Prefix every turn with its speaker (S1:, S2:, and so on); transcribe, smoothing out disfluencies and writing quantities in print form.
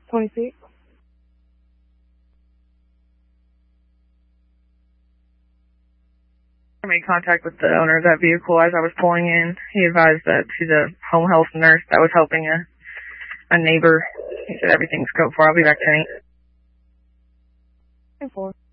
S1: 26.
S2: I made contact with the owner of that vehicle as I was pulling in. He advised that she's a home health nurse that was helping a neighbor. He said everything's go for. I'll be back tonight.
S1: 4.